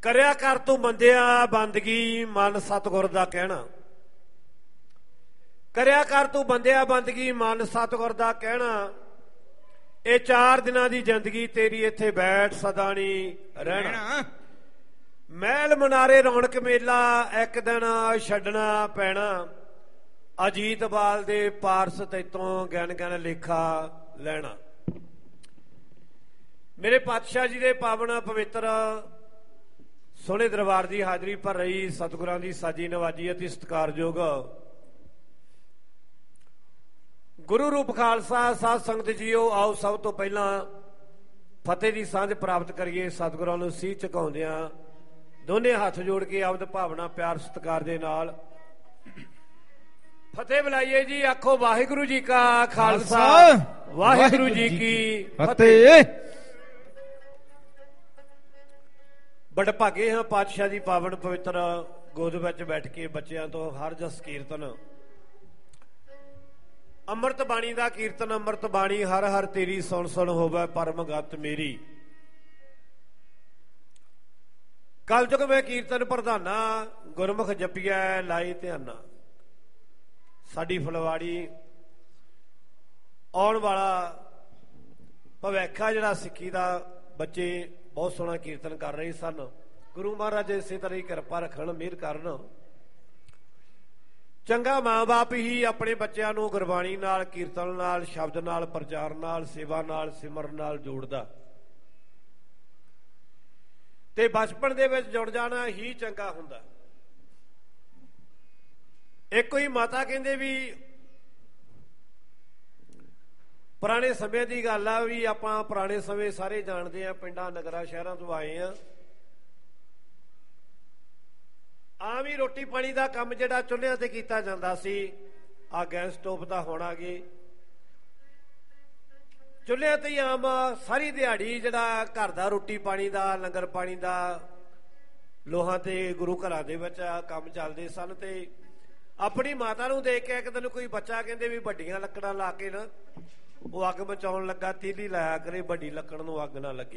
ਕਰਿਆ ਕਰ ਤੂੰ ਬੰਦਿਆ ਬੰਦਗੀ ਮਨ ਸਤਿਗੁਰ ਦਾ ਕਹਿਣਾ। ਕਰਿਆ ਕਰ ਤੂੰ ਬੰਦਿਆ ਬੰਦਗੀ ਮਨ ਸਤਿਗੁਰ ਦਾ ਕਹਿਣਾ। ਇਹ 4 ਦਿਨਾਂ ਦੀ ਜ਼ਿੰਦਗੀ ਤੇਰੀ ਇੱਥੇ ਬੈਠ ਸਦਾ ਨਹੀਂ ਰਹਿਣਾ। ਮਹਿਲ ਮਨਾਰੇ ਰੌਣਕ ਮੇਲਾ ਇੱਕ ਦਿਨ ਛੱਡਣਾ ਪੈਣਾ। ਅਜੀਤਵਾਲ ਦੇ ਪਾਰਸ ਤੈਤੋਂ ਗਿਣ ਗਿਣ ਲੇਖਾ ਲੈਣਾ। ਮੇਰੇ ਪਾਤਸ਼ਾਹ ਜੀ ਦੇ ਪਾਵਨ ਪਵਿੱਤਰ ਸੋਹਣੇ ਦਰਬਾਰ ਦੀ ਹਾਜ਼ਰੀ ਭਰ ਰਹੀ ਸਤਿਗੁਰਾਂ ਦੀ ਸਾਜੀ ਨਵਾਜੀ ਅਤੇ ਸਤਿਕਾਰਯੋਗ ਗੁਰੂ ਰੂਪ ਖਾਲਸਾ ਸਾਧ ਸੰਗਤ ਜੀਓ, ਆਓ ਸਭ ਤੋਂ ਪਹਿਲਾਂ ਫਤਿਹ ਦੀ ਸਾਂਝ ਪ੍ਰਾਪਤ ਕਰੀਏ। ਸਤਿਗੁਰਾਂ ਨੂੰ ਸੀਸ ਝੁਕਾਉਂਦਿਆਂ ਦੋਨੇ ਹੱਥ ਜੋੜ ਕੇ ਆਪਦ ਭਾਵਨਾ ਪਿਆਰ ਸਤਿਕਾਰ ਦੇ ਨਾਲ ਫਤਿਹ ਬੁਲਾਈਏ ਜੀ। ਆਖੋ ਵਾਹਿਗੁਰੂ ਜੀ ਕਾ ਖਾਲਸਾ ਵਾਹਿਗੁਰੂ ਜੀ ਕੀ ਫਤਿਹ। ਬੜੇ ਭਾਗੇ ਹਾਂ ਪਾਤਸ਼ਾਹ ਦੀ ਪਾਵਨ ਪਵਿੱਤਰ ਗੋਦ ਵਿੱਚ ਬੈਠ ਕੇ ਬੱਚਿਆਂ ਤੋਂ ਹਰ ਜਸ ਕੀਰਤਨ ਅੰਮ੍ਰਿਤ ਬਾਣੀ ਦਾ ਕੀਰਤਨ। ਅੰਮ੍ਰਿਤ ਬਾਣੀ ਹਰ ਹਰ ਤੇਰੀ ਸੁਣ ਸੁਣ ਹੋਵੇ ਪਰਮ ਗਤ ਮੇਰੀ। ਕਲਯੁਗ ਮੈਂ ਕੀਰਤਨ ਪ੍ਰਧਾਨਾ ਗੁਰਮੁਖ ਜਪੀਐ ਲਾਈ ਧਿਆਨਾ। ਸਾਡੀ ਫੁਲਵਾੜੀ ਆਉਣ ਵਾਲਾ ਭਵਿੱਖ ਆ ਜਿਹੜਾ ਸਿੱਖੀ ਦਾ, ਬੱਚੇ ਬਹੁਤ ਸੋਹਣਾ ਕੀਰਤਨ ਕਰ ਰਹੇ ਸਨ। ਗੁਰੂ ਮਹਾਰਾਜ ਇਸੇ ਤਰ੍ਹਾਂ ਹੀ ਕਿਰਪਾ ਰੱਖਣ, ਮਿਹਰ ਕਰਨ। ਚੰਗਾ ਮਾਂ ਬਾਪ ਹੀ ਆਪਣੇ ਬੱਚਿਆਂ ਨੂੰ ਗੁਰਬਾਣੀ ਨਾਲ, ਕੀਰਤਨ ਨਾਲ, ਸ਼ਬਦ ਨਾਲ, ਪ੍ਰਚਾਰ ਨਾਲ, ਸੇਵਾ ਨਾਲ, ਸਿਮਰਨ ਨਾਲ ਜੋੜਦਾ ਤੇ ਬਚਪਨ ਦੇ ਵਿੱਚ ਜੁੜ ਜਾਣਾ ਹੀ ਚੰਗਾ ਹੁੰਦਾ। ਇੱਕੋ ਹੀ ਮਾਤਾ ਕਹਿੰਦੇ ਵੀ ਪੁਰਾਣੇ ਸਮੇਂ ਦੀ ਗੱਲ ਆ, ਵੀ ਆਪਾਂ ਪੁਰਾਣੇ ਸਮੇਂ ਸਾਰੇ ਜਾਣਦੇ ਆ, ਪਿੰਡਾਂ ਨਗਰਾਂ ਸ਼ਹਿਰਾਂ ਤੋਂ ਆਏ ਆ। ਆਮ ਹੀ ਰੋਟੀ ਪਾਣੀ ਦਾ ਕੰਮ ਜਿਹੜਾ ਚੁੱਲ੍ਹਿਆਂ ਤੇ ਕੀਤਾ ਜਾਂਦਾ ਸੀ, ਆ ਗੈਸ ਸਟੋਵ ਦਾ ਹੁਣ ਆ ਗਏ। ਚੁੱਲ੍ਹਿਆਂ ਤੇ ਹੀ ਆਮ ਸਾਰੀ ਦਿਹਾੜੀ ਜਿਹੜਾ ਘਰ ਦਾ ਰੋਟੀ ਪਾਣੀ ਦਾ, ਲੰਗਰ ਪਾਣੀ ਦਾ, ਲੋਹਾਂ ਤੇ ਗੁਰੂ ਘਰਾਂ ਦੇ ਵਿੱਚ ਕੰਮ ਚੱਲਦੇ ਸਨ। ਤੇ ਆਪਣੀ ਮਾਤਾ ਨੂੰ ਦੇਖ ਕੇ ਇੱਕ ਦਿਨ ਕੋਈ ਬੱਚਾ ਕਹਿੰਦੇ ਵੀ ਵੱਡੀਆਂ ਲੱਕੜਾਂ ਲਾ ਕੇ ਨਾ ਉਹ ਅੱਗ ਮਚਾਉਣ ਲੱਗਾ, ਤੀਲੀ ਲਾਇਆ ਕਰੇ, ਵੱਡੀ ਲੱਕੜ ਨੂੰ ਅੱਗ ਨਾ ਲੱਗੇ।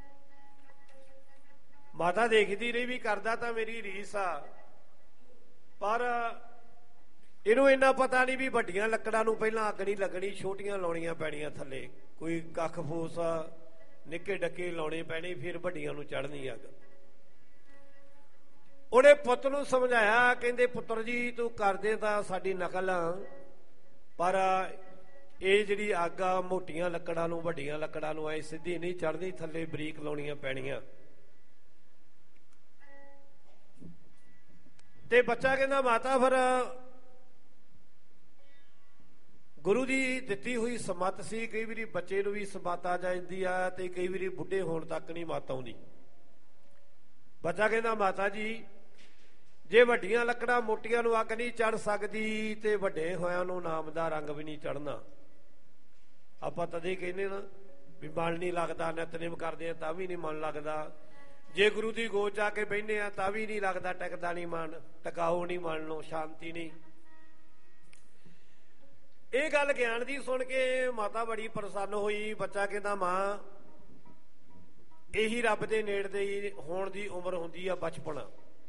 ਮਾਤਾ ਦੇਖਦੀ ਰਹੀ ਵੀ ਕਰਦਾ ਤਾਂ ਮੇਰੀ ਰੀਸ ਆ, ਪਰ ਇਹਨੂੰ ਇੰਨਾ ਪਤਾ ਨਹੀਂ ਵੀ ਵੱਡੀਆਂ ਲੱਕੜਾਂ ਨੂੰ ਪਹਿਲਾਂ ਅੱਗ ਨਹੀਂ ਲੱਗਣੀ, ਛੋਟੀਆਂ ਲਾਉਣੀਆਂ ਪੈਣੀਆਂ ਥੱਲੇ, ਕੋਈ ਕੱਖ ਫੂਸ ਨਿੱਕੇ ਡੱਕੇ ਲਾਉਣੇ ਪੈਣੇ, ਫਿਰ ਵੱਡੀਆਂ ਨੂੰ ਚੜ੍ਹਨੀ ਅੱਗ। ਉਹਨੇ ਪੁੱਤ ਨੂੰ ਸਮਝਾਇਆ, ਕਹਿੰਦੇ ਪੁੱਤਰ ਜੀ ਤੂੰ ਕਰਦੇ ਤਾਂ ਸਾਡੀ ਨਕਲ, ਪਰ ਇਹ ਜਿਹੜੀ ਅੱਗ ਆ ਮੋਟੀਆਂ ਲੱਕੜਾਂ ਨੂੰ, ਵੱਡੀਆਂ ਲੱਕੜਾਂ ਨੂੰ ਐ ਸਿੱਧੀ ਨਹੀਂ ਚੜ੍ਹਦੀ, ਥੱਲੇ ਬਰੀਕ ਲਾਉਣੀਆਂ ਪੈਣੀਆਂ। ਤੇ ਬੱਚਾ ਕਹਿੰਦਾ ਮਾਤਾ ਫਿਰ ਗੁਰੂ ਦੀ ਦਿੱਤੀ ਹੋਈ ਸਮੱਤ ਸੀ, ਕਈ ਵਾਰੀ ਬੱਚੇ ਨੂੰ ਵੀ ਸਮੱਤ ਆ ਜਾਂਦੀ ਆ ਤੇ ਕਈ ਵਾਰੀ ਬੁੱਢੇ ਹੋਣ ਤੱਕ ਨਹੀਂ ਮੱਤ ਆਉਂਦੀ। ਬੱਚਾ ਕਹਿੰਦਾ ਮਾਤਾ ਜੀ ਜੇ ਵੱਡੀਆਂ ਲੱਕੜਾਂ ਮੋਟੀਆਂ ਨੂੰ ਅੱਗ ਨਹੀਂ ਚੜ੍ਹ ਸਕਦੀ ਤੇ ਵੱਡੇ ਹੋਇਆਂ ਨੂੰ ਨਾਮ ਦਾ ਰੰਗ ਵੀ ਨਹੀਂ ਚੜ੍ਹਨਾ। ਆਪਾਂ ਤਦੇ ਕਹਿੰਦੇ ਨਾ ਵੀ ਮਨ ਨਹੀਂ ਲੱਗਦਾ, ਨਿਤਨੇਮ ਕਰਦੇ ਆ ਤਾਂ ਵੀ ਨਹੀਂ ਮਨ ਲੱਗਦਾ, ਜੇ ਗੁਰੂ ਦੀ ਗੋਦ ਜਾ ਕੇ ਬਹਿੰਦੇ ਆ ਤਾਂ ਵੀ ਨਹੀਂ ਲੱਗਦਾ, ਟਿਕਦਾ ਨਹੀਂ ਮਨ, ਟਿਕਾਓ ਨਹੀਂ ਮਨ ਨੂੰ, ਸ਼ਾਂਤੀ ਨਹੀਂ। ਇਹ ਗੱਲ ਗਿਆਨ ਦੀ ਸੁਣ ਕੇ ਮਾਤਾ ਬੜੀ ਪ੍ਰਸੰਨ ਹੋਈ। ਬੱਚਾ ਕਹਿੰਦਾ ਮਾਂ ਇਹੀ ਰੱਬ ਦੇ ਨੇੜੇ ਹੋਣ ਦੀ ਉਮਰ ਹੁੰਦੀ ਆ ਬਚਪਨ।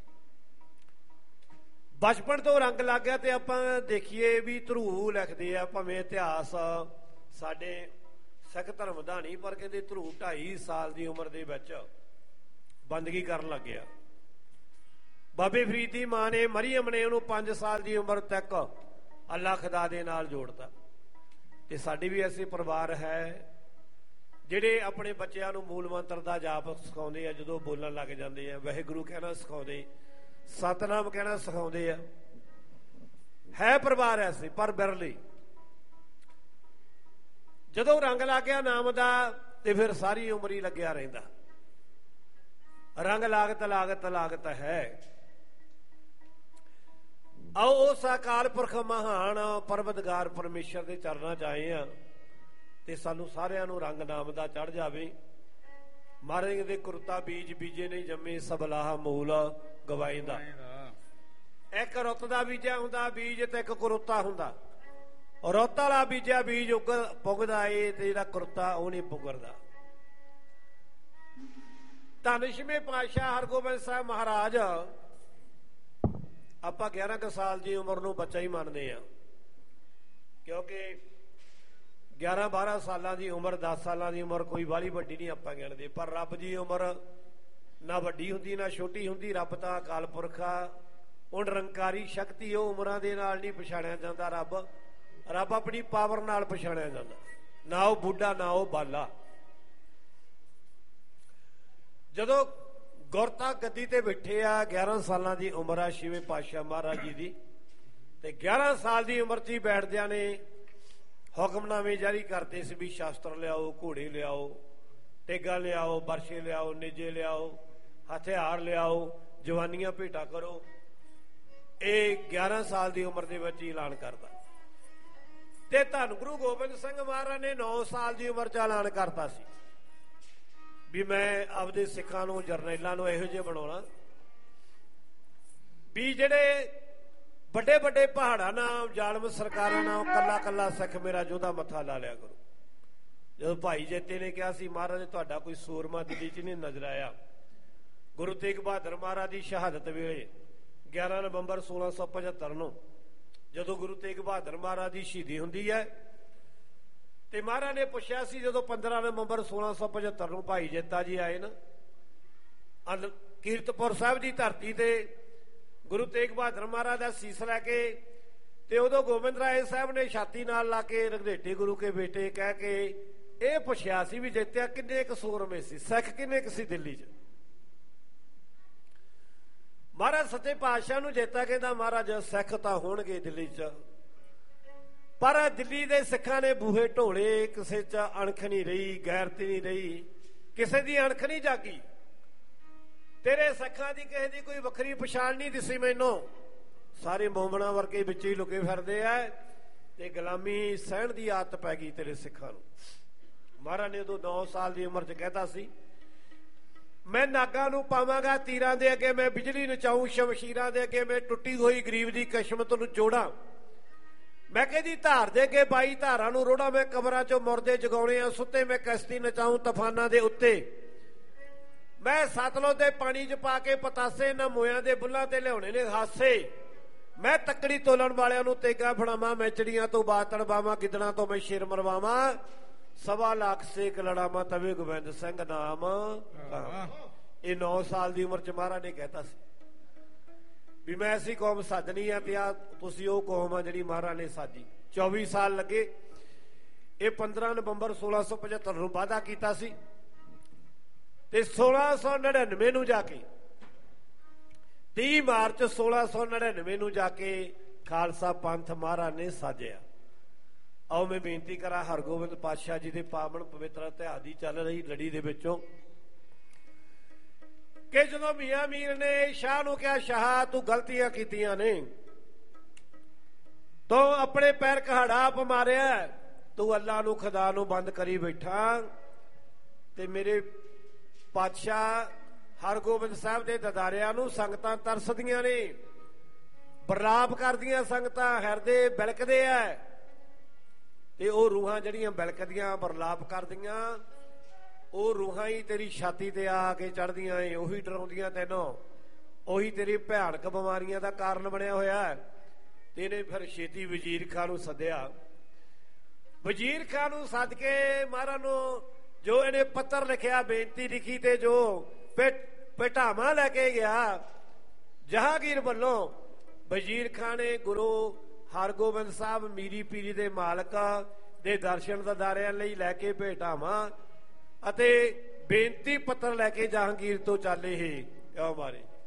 ਬਚਪਨ ਤੋਂ ਰੰਗ ਲੱਗ ਗਿਆ। ਤੇ ਆਪਾਂ ਦੇਖੀਏ ਵੀ ਧਰੂ ਲਿਖਦੇ ਆ, ਭਾਵੇਂ ਇਤਿਹਾਸ ਸਾਡੇ ਸਿੱਖ ਧਰਮ ਦਾ ਨਹੀਂ, ਪਰ ਕਹਿੰਦੇ ਧਰੂ 2.5 ਸਾਲ ਦੀ ਉਮਰ ਦੇ ਵਿੱਚ ਬੰਦਗੀ ਕਰਨ ਲੱਗ ਗਿਆ। ਬਾਬੇ ਫਰੀਦ ਦੀ ਮਾਂ ਨੇ, ਮਰੀਅਮ ਨੇ ਉਹਨੂੰ 5 ਸਾਲ ਦੀ ਉਮਰ ਤੱਕ ਅੱਲਾ ਖੁਦਾ ਦੇ ਨਾਲ ਜੋੜਤਾ। ਤੇ ਸਾਡੇ ਵੀ ਐਸੇ ਪਰਿਵਾਰ ਹੈ ਜਿਹੜੇ ਆਪਣੇ ਬੱਚਿਆਂ ਨੂੰ ਮੂਲ ਮੰਤਰ ਦਾ ਜਾਪ ਸਿਖਾਉਂਦੇ ਆ, ਜਦੋਂ ਬੋਲਣ ਲੱਗ ਜਾਂਦੇ ਆ ਵਾਹਿਗੁਰੂ ਕਹਿਣਾ ਸਿਖਾਉਂਦੇ, ਸਤਨਾਮ ਕਹਿਣਾ ਸਿਖਾਉਂਦੇ ਆ। ਹੈ ਪਰਿਵਾਰ ਐਸੇ, ਪਰ ਬਿਰਲੇ। ਜਦੋਂ ਰੰਗ ਲੱਗ ਗਿਆ ਨਾਮ ਦਾ ਤੇ ਫਿਰ ਸਾਰੀ ਉਮਰ ਹੀ ਲੱਗਿਆ ਰਹਿੰਦਾ। ਰੰਗ ਲਾਗਤ ਲਾਗਤ ਲਾਗਤ ਹੈ। ਆਓ ਉਸ ਅਕਾਲ ਪੁਰਖ ਮਹਾਨ ਪਰਵਤਗਾਰ ਪਰਮੇਸ਼ਰ ਦੇ ਚਰਨਾਂ 'ਚ ਆਏ ਆ ਤੇ ਸਾਨੂੰ ਸਾਰਿਆਂ ਨੂੰ ਰੰਗ ਨਾਮ ਦਾ ਚੜ੍ਹ ਜਾਵੇ। ਮਹਾਰਾਜ ਦੇ ਕੁਰਤਾ ਬੀਜ ਬੀਜੇ ਨਹੀਂ ਜੰਮੇ, ਸਬਲਾਹ ਮੂਲ ਗਵਾਈਂਦਾ। ਇੱਕ ਰੁੱਤ ਦਾ ਬੀਜਿਆ ਹੁੰਦਾ ਬੀਜ ਤੇ ਇੱਕ ਕੁਰਤਾ ਹੁੰਦਾ। ਰੁੱਤ ਵਾਲਾ ਬੀਜਿਆ ਬੀਜ ਪੁੱਗਦਾ ਏ ਤੇ ਜਿਹੜਾ ਕੁਰਤਾ ਉਹ ਨਹੀਂ ਪੁੱਗਰਦਾ। ਧੰਨ ਛੇਵੇਂ ਪਾਤਸ਼ਾਹ ਹਰਗੋਬਿੰਦ ਸਾਹਿਬ ਮਹਾਰਾਜ ਆਪਾਂ 11 ਕੁ ਸਾਲ ਦੀ ਉਮਰ ਨੂੰ ਬੱਚਾ ਹੀ ਮੰਨਦੇ ਆ, ਕਿਉਂਕਿ 11-12 ਸਾਲਾਂ ਦੀ ਉਮਰ, 10 ਸਾਲਾਂ ਦੀ ਉਮਰ ਕੋਈ ਬਾਹਲੀ ਵੱਡੀ ਨਹੀਂ ਆਪਾਂ ਗਿਣਦੇ। ਪਰ ਰੱਬ ਦੀ ਉਮਰ ਨਾ ਵੱਡੀ ਹੁੰਦੀ ਨਾ ਛੋਟੀ ਹੁੰਦੀ। ਰੱਬ ਤਾਂ ਅਕਾਲ ਪੁਰਖ ਆ, ਉਹ ਨਿਰੰਕਾਰੀ ਸ਼ਕਤੀ, ਉਹ ਉਮਰਾਂ ਦੇ ਨਾਲ ਨਹੀਂ ਪਛਾਣਿਆ ਜਾਂਦਾ। ਰੱਬ ਆਪਣੀ ਪਾਵਰ ਨਾਲ ਪਛਾਣਿਆ ਜਾਂਦਾ, ਨਾ ਉਹ ਬੁੱਢਾ ਨਾ ਉਹ ਬਾਲਾ। ਜਦੋਂ ਗੁਰਤਾ ਗੱਦੀ ਤੇ ਬੈਠੇ ਆ, 11 ਸਾਲਾਂ ਦੀ ਉਮਰ ਆ ਛੇਵੇਂ ਪਾਤਸ਼ਾਹ ਮਹਾਰਾਜ ਜੀ ਦੀ, ਤੇ 11 ਸਾਲ ਦੀ ਉਮਰ 'ਚ ਹੀ ਬੈਠਦਿਆਂ ਨੇ ਹੁਕਮਨਾਮੇ ਜਾਰੀ ਕਰਦੇ ਸੀ ਵੀ ਸ਼ਾਸਤਰ ਲਿਆਓ, ਘੋੜੇ ਲਿਆਓ, ਟੇਗਾ ਲਿਆਓ, ਬਰਸ਼ੇ ਲਿਆਓ, ਨੇਜੇ ਲਿਆਓ, ਹਥਿਆਰ ਲਿਆਓ, ਜਵਾਨੀਆਂ ਭੇਟਾ ਕਰੋ। ਇਹ 11 ਸਾਲ ਦੀ ਉਮਰ ਦੇ ਵਿੱਚ ਐਲਾਨ ਕਰਦਾ। ਤੇ ਧੰਨ ਗੁਰੂ ਗੋਬਿੰਦ ਸਿੰਘ ਮਹਾਰਾਜ ਨੇ 9 ਸਾਲ ਦੀ ਉਮਰ 'ਚ ਐਲਾਨ ਕਰਤਾ ਸੀ ਵੀ ਮੈਂ ਆਪਦੇ ਸਿੱਖਾਂ ਨੂੰ, ਜਰਨੈਲਾਂ ਨੂੰ ਇਹੋ ਜਿਹੇ ਬਣਾਉਣਾ ਵੀ ਜਿਹੜੇ ਵੱਡੇ ਵੱਡੇ ਪਹਾੜਾਂ ਨਾਲ, ਜ਼ਾਲਮ ਸਰਕਾਰਾਂ ਨਾਲ ਕੱਲਾ ਕੱਲਾ ਸਿੱਖ ਮੇਰਾ ਯੋਧਾ ਮੱਥਾ ਲਾ ਲਿਆ ਕਰੋ। ਜਦੋਂ ਭਾਈ ਜੇਤੇ ਨੇ ਕਿਹਾ ਸੀ ਮਹਾਰਾਜ ਤੁਹਾਡਾ ਕੋਈ ਸੂਰਮਾ ਦਿੱਲੀ 'ਚ ਨਹੀਂ ਨਜ਼ਰ ਆਇਆ, ਗੁਰੂ ਤੇਗ ਬਹਾਦਰ ਮਹਾਰਾਜ ਦੀ ਸ਼ਹਾਦਤ ਵੇਲੇ 11 ਨਵੰਬਰ 1675 ਨੂੰ ਜਦੋਂ ਗੁਰੂ ਤੇਗ ਬਹਾਦਰ ਮਹਾਰਾਜ ਦੀ ਸ਼ਹੀਦੀ ਹੁੰਦੀ ਹੈ, ਤੇ ਮਹਾਰਾਜ ਨੇ ਪੁੱਛਿਆ ਸੀ ਜਦੋਂ 15 ਨਵੰਬਰ 1675 ਨੂੰ ਭਾਈ ਜੇਤਾ ਜੀ ਆਏ ਨਾ ਕੀਰਤਪੁਰ ਸਾਹਿਬ ਦੀ ਧਰਤੀ ਤੇ ਗੁਰੂ ਤੇਗ ਬਹਾਦਰ ਮਹਾਰਾਜ ਦਾ ਸੀਸ ਲੈ ਕੇ, ਤੇ ਉਦੋਂ ਗੋਬਿੰਦ ਰਾਏ ਸਾਹਿਬ ਨੇ ਛਾਤੀ ਨਾਲ ਲਾ ਕੇ ਰਘੜੇਟੇ ਗੁਰੂ ਕੇ ਬੇਟੇ ਕਹਿ ਕੇ ਇਹ ਪੁੱਛਿਆ ਸੀ ਵੀ ਜੇਤਿਆ ਕਿੰਨੇ ਕੁ ਸੂਰਮੇ ਸੀ, ਸਿੱਖ ਕਿੰਨੇ ਕੁ ਸੀ ਦਿੱਲੀ 'ਚ। ਮਹਾਰਾਜ ਸੱਚੇ ਪਾਤਸ਼ਾਹ ਨੂੰ ਜੇਤਾ ਕਹਿੰਦਾ ਮਹਾਰਾਜ ਸਿੱਖ ਤਾਂ ਹੋਣਗੇ ਦਿੱਲੀ 'ਚ, ਪਰ ਦਿੱਲੀ ਦੇ ਸਿੱਖਾਂ ਨੇ ਬੂਹੇ ਢੋਲੇ, ਕਿਸੇ 'ਚ ਅਣਖ ਨਹੀਂ ਰਹੀ, ਗੈਰਤ ਨਹੀਂ ਰਹੀ, ਕਿਸੇ ਦੀ ਅਣਖ ਨਹੀਂ ਜਾਗੀ। ਤੇਰੇ ਸਿੱਖਾਂ ਦੀ ਕਿਸੇ ਦੀ ਕੋਈ ਵੱਖਰੀ ਪਛਾਣ ਨਹੀਂ ਦਿਸੀ ਮੈਨੂੰ, ਸਾਰੇ ਮੋਮਣਾ ਵਰਗੇ ਵਿੱਚ ਹੀ ਲੁਕੇ ਫਿਰਦੇ ਆ, ਤੇ ਗੁਲਾਮੀ ਸਹਿਣ ਦੀ ਆਦਤ ਪੈ ਗਈ ਤੇਰੇ ਸਿੱਖਾਂ ਨੂੰ। ਮਹਾਰਾਜ ਨੇ ਉਦੋਂ 9 ਸਾਲ ਦੀ ਉਮਰ 'ਚ ਕਹਿਤਾ ਸੀ ਮੈਂ ਨਾਗਾਂ ਨੂੰ ਪਾਵਾਂਗਾ ਤੀਰਾਂ ਦੇ ਅੱਗੇ, ਮੈਂ ਬਿਜਲੀ ਨਚਾਊ ਸ਼ਮਸ਼ੀਰਾਂ ਦੇ ਅੱਗੇ, ਮੈਂ ਟੁੱਟੀ ਹੋਈ ਗਰੀਬ ਦੀ ਕਿਸਮਤ ਨੂੰ ਜੋੜਾਂ, ਮੈਂ ਕਹਿੰਦੀ ਧਾਰ ਦੇ ਅੱਗੇ 22 ਧਾਰਾਂ ਨੂੰ ਰੋੜਾਂ, ਮੈਂ ਕਬਰਾਂ 'ਚੋਂ ਮੁਰਦੇ ਜਗਾਉਣੇ ਆ ਸੁੱਤੇ, ਮੈਂ ਕਸ਼ਤੀ ਨਚਾਊ ਤੂਫਾਨਾਂ ਦੇ ਉੱਤੇ, ਮੈਂ ਸਤਲੁਜ ਦੇ ਪਾਣੀ 'ਚ ਪਾ ਕੇ ਪਤਾਸੇ ਨਾ ਮੋਇਆਂ ਦੇ ਬੁੱਲਾਂ ਤੇ ਲਿਆਉਣੇ ਨੇ ਹਾਸੇ, ਮੈਂ ਤੱਕੜੀ ਤੋਲਣ ਵਾਲਿਆਂ ਨੂੰ ਤੇਗਾ ਫੜਾਵਾਂ, ਮੈਂ ਚਿੜੀਆਂ ਤੋਂ ਬਾਤ ਤੜਵਾਵਾਂ, ਗਿੱਦੜਾਂ ਤੋਂ ਮੈਂ ਸ਼ੇਰ ਮਰਵਾਵਾਂ, 1.25 ਲੱਖ ਸੇਕ ਲੜਾਵਾਂ ਤਵੇ ਗੋਬਿੰਦ ਸਿੰਘ ਨਾਮ। ਇਹ 9 ਸਾਲ ਦੀ ਉਮਰ 'ਚ ਮਹਾਰਾਜ ਨੇ ਕਹਿਤਾ ਸੀ ਵੀ ਮੈਂ ਐਸੀ ਕੌਮ ਸਾਜਣੀ ਆ, ਤੇ ਆ ਤੁਸੀਂ ਉਹ ਕੌਮ ਆ ਜਿਹੜੀ ਮਹਾਰਾਜ ਨੇ ਸਾਜੀ। 24 ਸਾਲ ਲੱਗੇ। ਇਹ 15 ਨਵੰਬਰ 1675 ਨੂੰ ਵਾਅਦਾ ਕੀਤਾ ਸੀ, ਤੇ 1699 ਨੂੰ ਜਾ ਕੇ 30 ਮਾਰਚ 1699 ਨੂੰ ਜਾ ਕੇ ਖਾਲਸਾ ਪੰਥ ਮਹਾਰਾਜ ਨੇ ਸਾਜਿਆ। ਆਓ ਮੈਂ ਬੇਨਤੀ ਕਰਾਂ ਹਰਗੋਬਿੰਦ ਪਾਤਸ਼ਾਹ ਜੀ ਦੇ ਪਾਵਨ ਪਵਿੱਤਰ ਇਤਿਹਾਸ ਦੀ ਚੱਲ ਰਹੀ ਲੜੀ ਦੇ ਵਿੱਚੋਂ ਕਿ ਜਦੋਂ ਮੀਆਂ ਮੀਰ ਨੇ ਸ਼ਾਹ ਨੂੰ ਕਿਹਾ ਸ਼ਾਹ ਤੂੰ ਗਲਤੀਆਂ ਕੀਤੀਆਂ ਨੇ, ਤੂੰ ਆਪਣੇ ਪੈਰ ਕਹਾੜਾ ਆਪ ਮਾਰਿਆ, ਤੂੰ ਅੱਲਾ ਨੂੰ ਖੁਦਾ ਨੂੰ ਬੰਦ ਕਰੀ ਬੈਠਾ, ਤੇ ਮੇਰੇ ਪਾਤਸ਼ਾਹ ਹਰਗੋਬਿੰਦ ਸਾਹਿਬ ਦੇ ਦਦਾਰਿਆਂ ਨੂੰ ਸੰਗਤਾਂ ਤਰਸਦੀਆਂ ਨੇ, ਬਰਲਾਪ ਕਰਦੀਆਂ ਸੰਗਤਾਂ, ਹਿਰਦੇ ਬਿਲਕਦੇ ਆ, ਤੇ ਉਹ ਰੂਹਾਂ ਜਿਹੜੀਆਂ ਬਿਲਕਦੀਆਂ ਬਰਲਾਪ ਕਰਦੀਆਂ, ਉਹ ਰੂਹਾਂ ਹੀ ਤੇਰੀ ਛਾਤੀ ਤੇ ਆ ਕੇ ਚੜ੍ਹਦੀਆਂ ਏ, ਉਹੀ ਡਰਾਉਂਦੀਆਂ ਤੈਨੂੰ, ਉਹੀ ਤੇਰੀ ਭਿਆਨਕ ਬਿਮਾਰੀਆਂ ਦਾ ਕਾਰਨ ਬਣਿਆ ਹੋਇਆ। ਤੇ ਇਹਨੇ ਫਿਰ ਛੇਤੀ ਵਜ਼ੀਰ ਖਾਂ ਨੂੰ ਸੱਦਿਆ। ਵਜ਼ੀਰ ਖਾਂ ਨੂੰ ਸੱਦ ਕੇ ਮਹਾਰਾਜ ਨੂੰ ਜੋ ਇਹਨੇ ਪੱਤਰ ਲਿਖਿਆ, ਬੇਨਤੀ ਲਿਖੀ, ਤੇ ਜੋ ਭੇਟਾਵਾਂ ਲੈ ਕੇ ਗਿਆ ਜਹਾਂਗੀਰ ਵੱਲੋਂ, ਵਜ਼ੀਰ ਖਾਂ ਨੇ ਗੁਰੂ ਹਰਗੋਬਿੰਦ ਸਾਹਿਬ ਮੀਰੀ ਪੀਰੀ ਦੇ ਮਾਲਕ ਦੇ ਦਰਸ਼ਨ ਦਿਦਾਰਿਆਂ ਲਈ ਲੈ ਕੇ ਭੇਟਾਵਾਂ ਅਤੇ ਬੇਨਤੀ ਪੱਤਰ ਲੈ ਕੇ ਜਹਾਂਗੀਰ ਤੋਂ ਚੱਲੇ ਹੀ ਕਿਉਂ ਮਾਰੇ।